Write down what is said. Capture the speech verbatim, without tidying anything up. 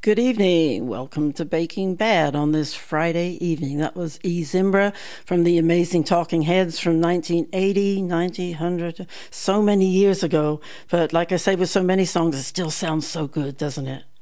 Good evening. Welcome to Baking Bad on this Friday evening. That was E. Zimbra from the Amazing Talking Heads from nineteen eighty, nineteen hundred, so many years ago. But like I say, with so many songs, it still sounds so good, doesn't it?